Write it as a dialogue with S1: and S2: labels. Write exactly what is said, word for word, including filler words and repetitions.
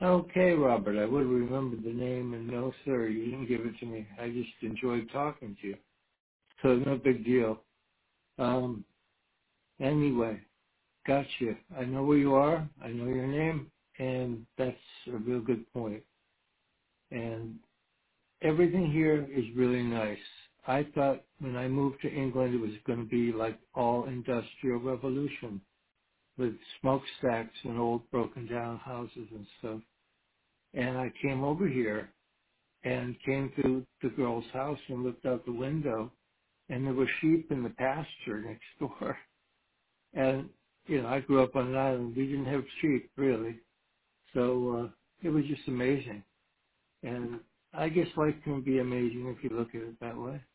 S1: Okay, Robert, I would have remembered the name, and no, sir, you didn't give it to me. I just enjoyed talking to you. So no big deal. Um, anyway, gotcha. I know where you are. I know your name, and that's a real good point. And everything here is really nice. I thought when I moved to England it was going to be like all industrial revolution with smokestacks and old broken down houses and stuff. And I came over here and came to the girl's house and looked out the window, and there were sheep in the pasture next door. And, you know, I grew up on an island. We didn't have sheep, really. So uh, it was just amazing. And I guess life can be amazing if you look at it that way.